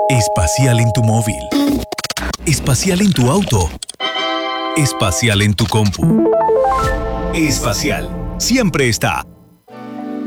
Espacial en tu móvil. Espacial en tu auto. Espacial en tu compu. Espacial. Siempre está.